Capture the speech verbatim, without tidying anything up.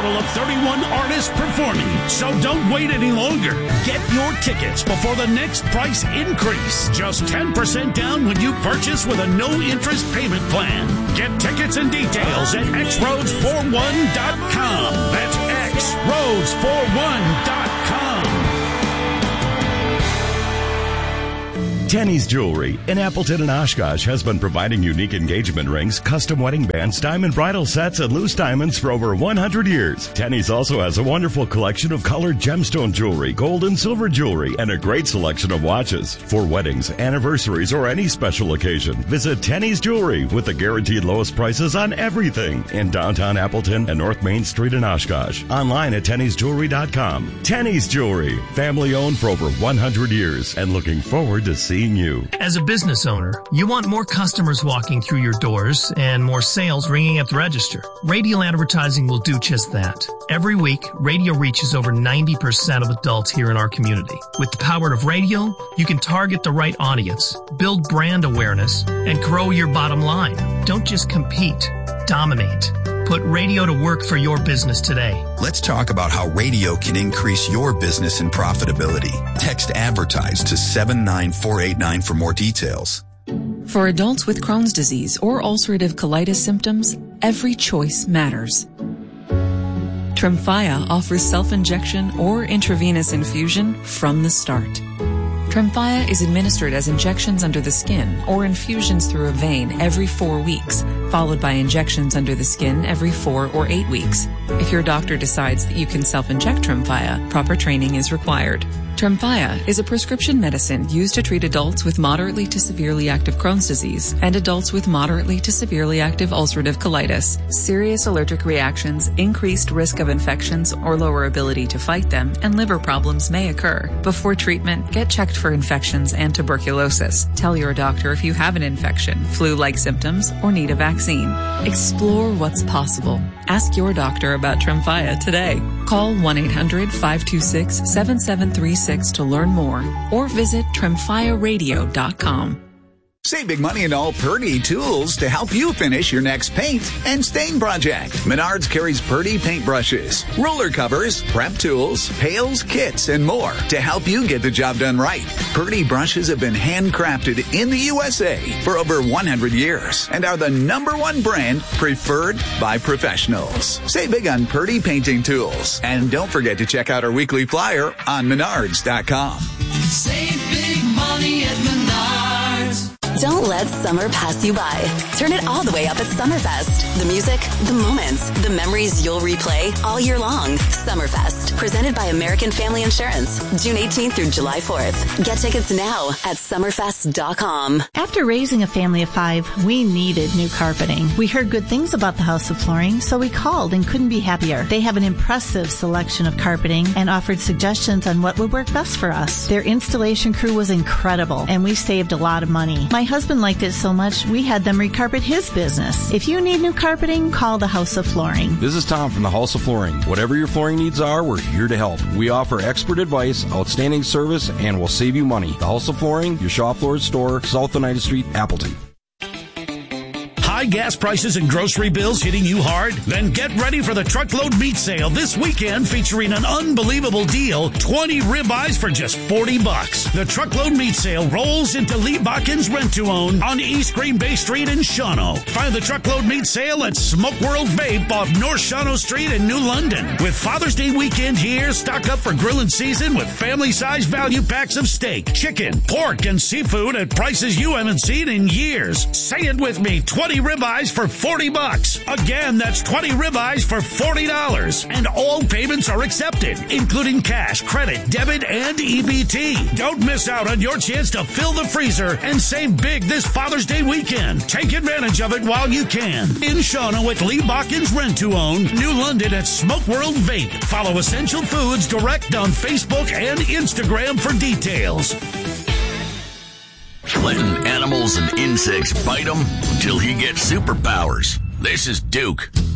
total of thirty-one artists performing. So don't wait any longer. Get your tickets before the next price increase. Just ten percent down when you purchase with a no-interest payment plan. Get tickets and details at x roads forty-one dot com. That's x roads forty-one dot com. Tenny's Jewelry in Appleton and Oshkosh has been providing unique engagement rings, custom wedding bands, diamond bridal sets, and loose diamonds for over one hundred years. Tenny's also has a wonderful collection of colored gemstone jewelry, gold and silver jewelry, and a great selection of watches. For weddings, anniversaries, or any special occasion, visit Tenny's Jewelry with the guaranteed lowest prices on everything in downtown Appleton and North Main Street in Oshkosh. Online at tennys jewelry dot com. Tenny's Jewelry, family owned for over one hundred years, and looking forward to seeing you. As a business owner, you want more customers walking through your doors and more sales ringing at the register. Radio advertising will do just that. Every week, radio reaches over ninety percent of adults here in our community. With the power of radio, you can target the right audience, build brand awareness, and grow your bottom line. Don't just compete, dominate. Put radio to work for your business today. Let's talk about how radio can increase your business and profitability. Text ADVERTISE to seven nine four eight nine for more details. For adults with Crohn's disease or ulcerative colitis symptoms, every choice matters. Tremfya offers self-injection or intravenous infusion from the start. Tremfya is administered as injections under the skin or infusions through a vein every four weeks, followed by injections under the skin every four or eight weeks. If your doctor decides that you can self-inject Tremfya, proper training is required. Tremfya is a prescription medicine used to treat adults with moderately to severely active Crohn's disease and adults with moderately to severely active ulcerative colitis. Serious allergic reactions, increased risk of infections or lower ability to fight them, and liver problems may occur. Before treatment, get checked for infections and tuberculosis. Tell your doctor if you have an infection, flu-like symptoms, or need a vaccine. Explore what's possible. Ask your doctor about Tremfya today. Call one eight hundred five two six seven seven three six to learn more or visit tremfya radio dot com. Save big money in all Purdy tools to help you finish your next paint and stain project. Menards carries Purdy paintbrushes, roller covers, prep tools, pails, kits, and more to help you get the job done right. Purdy brushes have been handcrafted in the U S A for over one hundred years and are the number one brand preferred by professionals. Save big on Purdy painting tools. And don't forget to check out our weekly flyer on menards dot com. Save big money at Menards. Don't let summer pass you by. Turn it all the way up at Summerfest. The music, the moments, the memories you'll replay all year long. Summerfest, presented by American Family Insurance, June eighteenth through July fourth. Get tickets now at summerfest dot com. After raising a family of five, we needed new carpeting. We heard good things about the House of Flooring, so we called and couldn't be happier. They have an impressive selection of carpeting and offered suggestions on what would work best for us. Their installation crew was incredible, and we saved a lot of money. My husband liked it so much, we had them recarpet his business. If you need new carpeting, call the House of Flooring. This is Tom from the House of Flooring. Whatever your flooring needs are, we're here to help. We offer expert advice, outstanding service, and will save you money. The House of Flooring, your Shaw Floors store, South Oneida Street, Appleton. High gas prices and grocery bills hitting you hard? Then get ready for the Truckload Meat Sale this weekend, featuring an unbelievable deal, twenty ribeyes for just forty bucks. The Truckload Meat Sale rolls into Lee Bockin's Rent to Own on East Green Bay Street in Shawano. Find the Truckload Meat Sale at Smoke World Vape off North Shawano Street in New London. With Father's Day weekend here, stock up for grilling season with family-sized value packs of steak, chicken, pork, and seafood at prices you haven't seen in years. Say it with me, twenty ribeyes for forty bucks. Again, that's twenty ribeyes for forty dollars. And all payments are accepted, including cash, credit, debit, and E B T. Don't miss out on your chance to fill the freezer and save big this Father's Day weekend. Take advantage of it while you can. In Shawano at Lee Bockin's Rent to Own, New London at Smoke World Vape. Follow Essential Foods Direct on Facebook and Instagram for details. Letting animals and insects bite him until he gets superpowers. This is Duke.